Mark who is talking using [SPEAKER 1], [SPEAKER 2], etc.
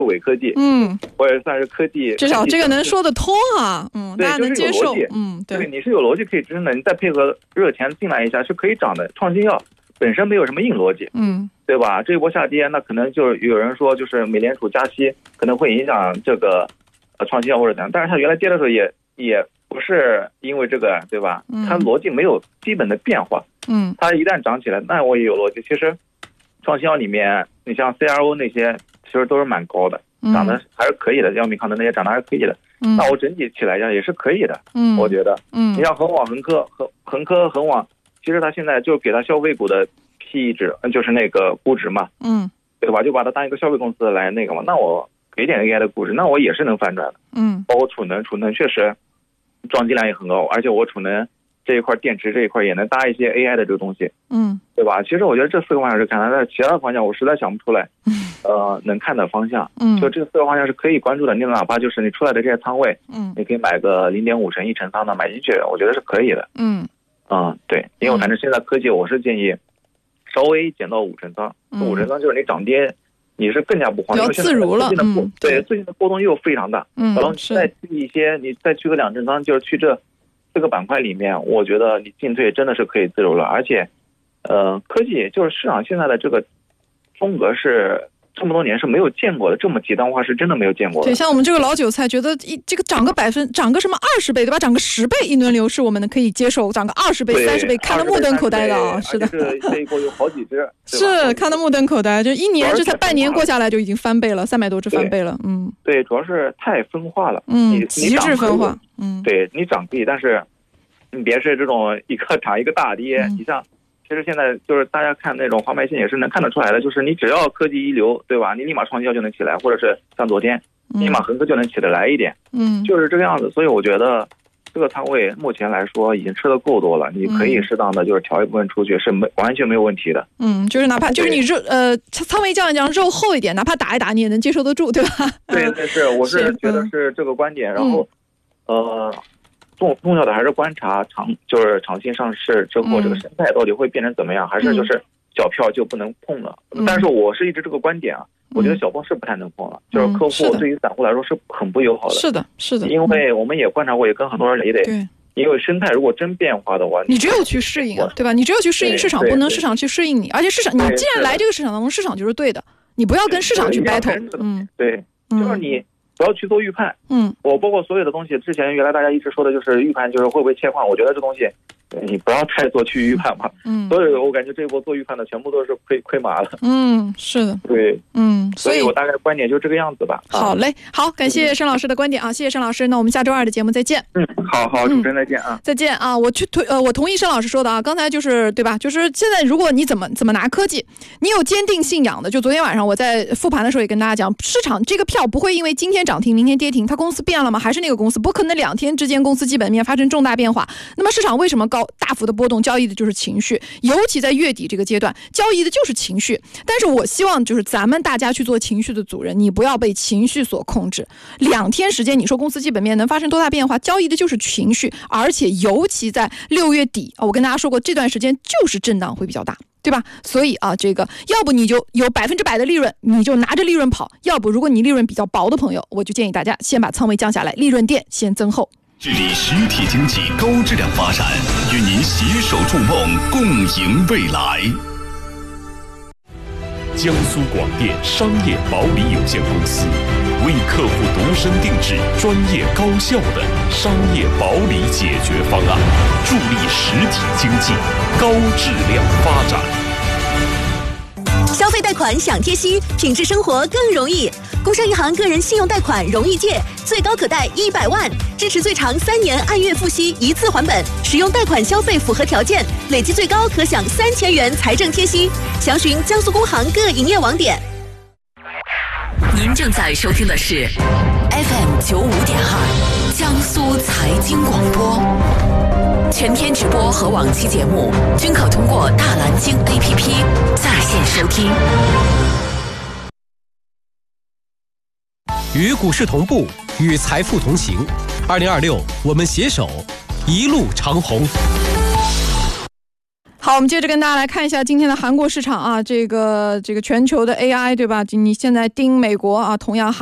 [SPEAKER 1] 伪科技，或者算是科技，
[SPEAKER 2] 至少这个能说得通啊，大家能接受，
[SPEAKER 1] 对，你是有逻辑可以支撑的，你再配合热钱进来一下是可以涨的。创新药本身没有什么硬逻辑，对吧？这一波下跌，那可能就有人说就是美联储加息可能会影响这个创新药或者怎样，但是它原来跌的时候也不是因为这个，对吧？它逻辑没有基本的变化，它一旦涨起来，那我也有逻辑。其实创新药里面，你像 CRO 那些，其实都是蛮高的，涨得还是可以的，药明康的那些涨得还是可以的。那我整体起来讲也是可以的，我觉得，你像恒网、恒科、恒网，其实它现在就给它消费股的 PE 值，就是那个估值嘛，对吧？就把它当一个消费公司来那个嘛，那我给点 AI 的估值，那我也是能反转的，包括储能确实装机量也很高，而且我储能这一块电池这一块也能搭一些 AI 的这个东西，对吧？其实我觉得这4个方向是看的，但其他的方向我实在想不出来，能看的方向，就这4个方向是可以关注的。你哪怕就是你出来的这些仓位，你可以买个0.5成1成仓的买进去，我觉得是可以的，对，因为反正现在科技我是建议稍微减到5成仓，5成仓就是你涨跌你是更加不慌，
[SPEAKER 2] 比较自如了，
[SPEAKER 1] 对，最近的波动又非常大，然后再去一些，你再去个2成仓，就是去这4个板块里面，我觉得你进退真的是可以自如了。而且，科技就是市场现在的这个风格是这么多年是没有见过的，这么极端化是真的没有见过的。
[SPEAKER 2] 对，像我们这个老韭菜觉得这个涨个什么20倍，对吧？涨个10倍一轮流是我们可以接受，涨个20倍、30倍，看得目瞪口呆的啊！是的，
[SPEAKER 1] 这一波有好几只，
[SPEAKER 2] 是看得目瞪口呆，就1年这才半年过下来就已经翻倍了，300多只翻倍了，
[SPEAKER 1] 对，主要是太分化了，
[SPEAKER 2] 极致分化，
[SPEAKER 1] 对你涨可以，但是你别是这种一个涨一个大跌，你像。其实现在就是大家看那种黄牌线也是能看得出来的，就是你只要科技一流，对吧？你立马创新药就能起来，或者是像昨天立马恒科就能起得来一点，就是这个样子。所以我觉得这个仓位目前来说已经吃得够多了，你可以适当的就是调一部分出去，是完全没有问题的。
[SPEAKER 2] 就是哪怕就是你仓位降一降，肉厚一点，哪怕打一打你也能接受得住，对吧？
[SPEAKER 1] 对，我是觉得是这个观点。然后重要的还是观察就是长期上市之后这个生态到底会变成怎么样，还是就是小票就不能碰了。但是我是一直这个观点啊，我觉得小票是不太能碰了，就是客户对于散户来说是很不友好的。
[SPEAKER 2] 是的，因
[SPEAKER 1] 为我们也观察过，也跟很多人也得，因为生态如果真变化的话，
[SPEAKER 2] 你只有去适应啊，对吧？你只有去适应市场，不能市场去适应你。而且市场，你既然来这个市场当中，市场就是对的，你不要跟市场去 battle。
[SPEAKER 1] 对，就是你。不要去做预判，我包括所有的东西，之前原来大家一直说的就是预判，就是会不会切换，我觉得这东西你不要太做去预判嘛，所以我感觉这一波做预判的全部都是亏麻了，
[SPEAKER 2] 是的，
[SPEAKER 1] 对，所以我大概观点就这个样子吧。
[SPEAKER 2] 好嘞，好，感谢申老师的观点啊，谢谢申老师，那我们下周2的节目再见。
[SPEAKER 1] 好，主持人再见啊，
[SPEAKER 2] 再见啊，我同意申老师说的啊，刚才就是对吧？就是现在如果你怎么拿科技，你有坚定信仰的，就昨天晚上我在复盘的时候也跟大家讲，市场这个票不会因为今天涨停明天跌停，它公司变了吗？还是那个公司，不可能2天之间公司基本面发生重大变化。那么市场为什么大幅的波动，交易的就是情绪，尤其在月底这个阶段，交易的就是情绪。但是我希望就是咱们大家去做情绪的主人，你不要被情绪所控制。2天时间，你说公司基本面能发生多大变化？交易的就是情绪，而且尤其在6月底，我跟大家说过，这段时间就是震荡会比较大。对吧？所以啊，这个要不你就有100%的利润，你就拿着利润跑；要不，如果你利润比较薄的朋友，我就建议大家先把仓位降下来，利润垫先增厚。
[SPEAKER 3] 致力实体经济高质量发展，与您携手筑梦，共赢未来。江苏广电商业保理有限公司为客户独身定制专业高效的商业保理解决方案，助力实体经济高质量发展。
[SPEAKER 4] 消费贷款享贴息，品质生活更容易。工商银行个人信用贷款容易借，最高可贷100万，支持最长3年按月付息一次还本。使用贷款消费符合条件，累计最高可享3000元财政贴息。详询江苏工行各营业网点。
[SPEAKER 5] 您正在收听的是 FM95.2江苏财经广播，全天直播和往期节目均可通过大蓝鲸 APP 在线收听。
[SPEAKER 6] 与股市同步，与财富同行。2026，我们携手一路长虹。
[SPEAKER 2] 好，我们接着跟大家来看一下今天的韩国市场啊，这个全球的 AI 对吧？你现在盯美国啊，同样